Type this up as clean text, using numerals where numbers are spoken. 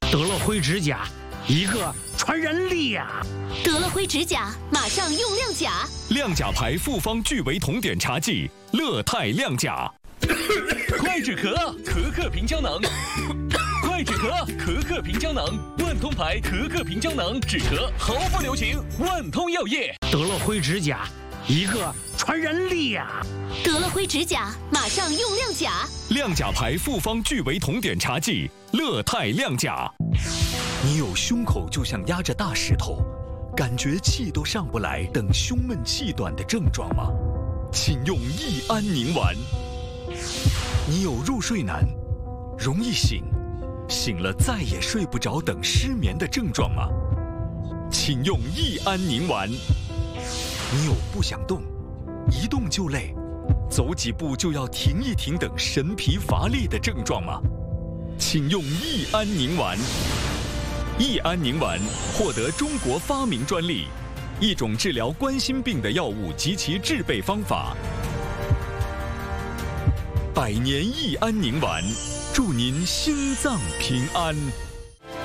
得了灰指甲，一个传人力呀！ 得了灰指甲，马上用亮甲。 亮甲牌复方聚维酮碘茶剂，乐泰亮甲。 快止咳，可可平胶囊。快止咳，可可平胶囊，万通牌可可平胶囊，止咳毫不留情。万通药业。 得了灰指甲，一个传人力呀！ 得了灰指甲，马上用亮甲。 亮甲牌复方聚维酮碘茶剂，乐泰亮甲。 你有胸口就像压着大石头，感觉气都上不来，等胸闷气短的症状吗？请用益安宁丸。你有入睡难，容易醒，醒了再也睡不着等失眠的症状吗？请用益安宁丸。你有不想动，一动就累，走几步就要停一停等神疲乏力的症状吗？请用益安宁丸。益安宁丸获得中国发明专利，一种治疗冠心病的药物及其制备方法。百年益安宁丸，祝您心脏平安。